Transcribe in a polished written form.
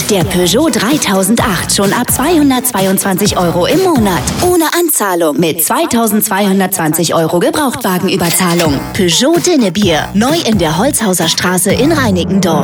Der Peugeot 3008 schon ab 222 € im Monat. Ohne Anzahlung mit 2220 € Gebrauchtwagenüberzahlung. Peugeot Dinnebier. Neu in der Holzhauser Straße in Reinickendorf.